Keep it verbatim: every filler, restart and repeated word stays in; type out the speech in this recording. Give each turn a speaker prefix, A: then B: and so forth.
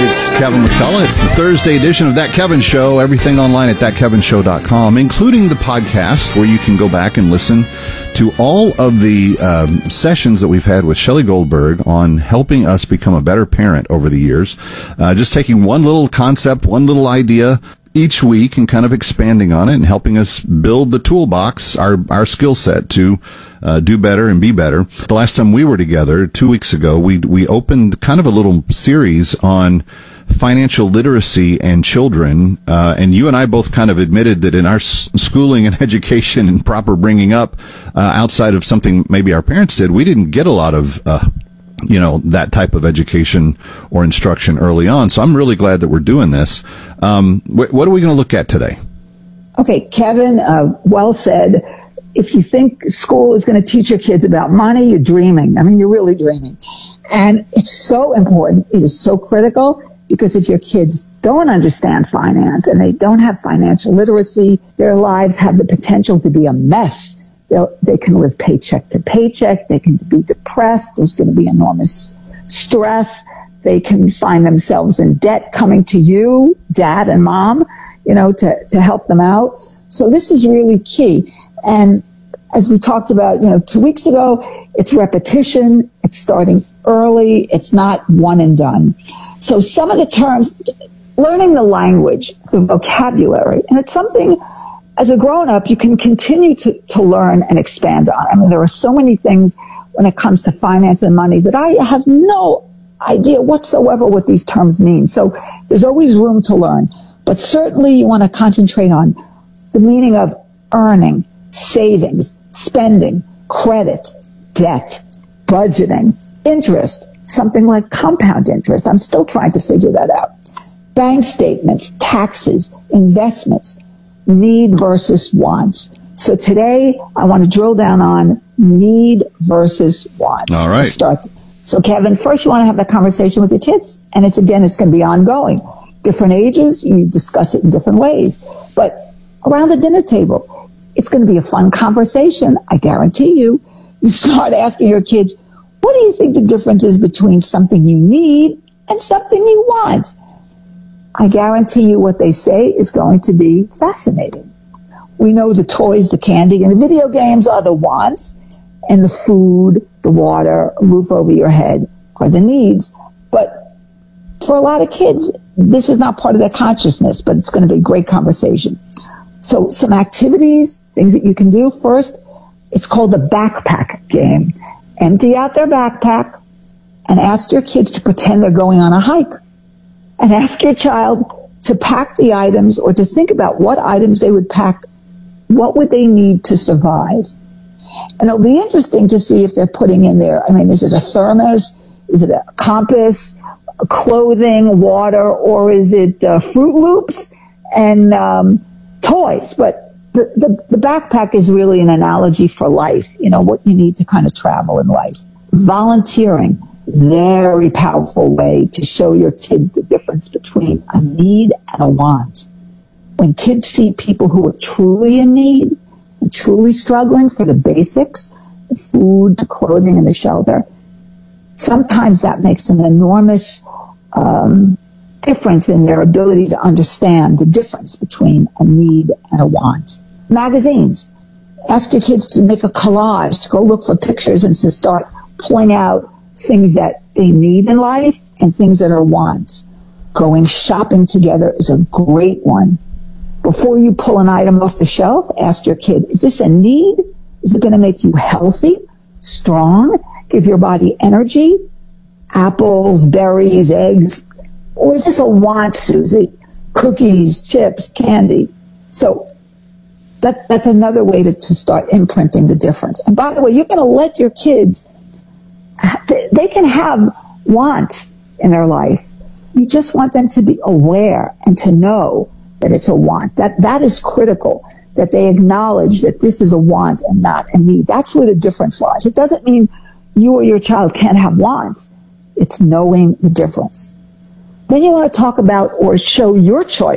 A: It's Kevin McCullough. It's the Thursday edition of That Kevin Show. Everything online at that kevin show dot com, including the podcast where you can go back and listen to all of the um, sessions that we've had with Shelley Goldberg on helping us become a better parent over the years. Uh, just taking one little concept, one little idea each week and kind of expanding on it and helping us build the toolbox, our, our skill set to uh, do better and be better. The last time we were together, two weeks ago, we we opened kind of a little series on financial literacy and children, uh, and you and I both kind of admitted that in our s- schooling and education and proper bringing up, uh, outside of something maybe our parents did, we didn't get a lot of uh you know, that type of education or instruction early on. So I'm really glad that we're doing this. Um, wh- what are we going to look at today?
B: Okay, Kevin, uh, well said. If you think school is going to teach your kids about money, you're dreaming. I mean, you're really dreaming. And it's so important. It is so critical because if your kids don't understand finance and they don't have financial literacy, their lives have the potential to be a mess. They'll, they can live paycheck to paycheck. They can be depressed. There's going to be enormous stress. They can find themselves in debt coming to you, dad and mom, you know, to, to help them out. So this is really key. And as we talked about, you know, two weeks ago, it's repetition. It's starting early. It's not one and done. So some of the terms, learning the language, the vocabulary, and it's something as a grown-up, you can continue to, to learn and expand on. I mean, there are so many things when it comes to finance and money that I have no idea whatsoever what these terms mean. So there's always room to learn. But certainly you want to concentrate on the meaning of earning, savings, spending, credit, debt, budgeting, interest, something like compound interest. I'm still trying to figure that out. Bank statements, taxes, investments, need versus wants. So today I want to drill down on need versus wants.
A: All right.
B: Start. So Kevin, first you want to have that conversation with your kids. And it's again, it's going to be ongoing. Different ages, you discuss it in different ways. But around the dinner table, it's going to be a fun conversation. I guarantee you. You start asking your kids, what do you think the difference is between something you need and something you want? I guarantee you what they say is going to be fascinating. We know the toys, the candy, and the video games are the wants, and the food, the water, a roof over your head are the needs. But for a lot of kids, this is not part of their consciousness, but it's going to be a great conversation. So some activities, things that you can do. First, it's called the backpack game. Empty out their backpack and ask your kids to pretend they're going on a hike. And ask your child to pack the items or to think about what items they would pack. What would they need to survive? And it'll be interesting to see if they're putting in there, I mean, is it a thermos? Is it a compass, clothing, water, or is it uh, Fruit Loops and um, toys? But the, the, the backpack is really an analogy for life, you know, what you need to kind of travel in life. Volunteering. Very powerful way to show your kids the difference between a need and a want. When kids see people who are truly in need and truly struggling for the basics, the food, the clothing, and the shelter, sometimes that makes an enormous um, difference in their ability to understand the difference between a need and a want. Magazines. Ask your kids to make a collage, to go look for pictures and to start pulling out things that they need in life and things that are wants. Going shopping together is a great one. Before you pull an item off the shelf, ask your kid, is this a need? Is it going to make you healthy, strong, give your body energy? Apples, berries, eggs. Or is this a want, Susie? Cookies, chips, candy. So that, that's another way to, to start imprinting the difference. And by the way, you're going to let your kids, they can have wants in their life. You just want them to be aware and to know that it's a want. That that is critical, that they acknowledge that this is a want and not a need. That's where the difference lies. It doesn't mean you or your child can't have wants. It's knowing the difference. Then you want to talk about or show your choice.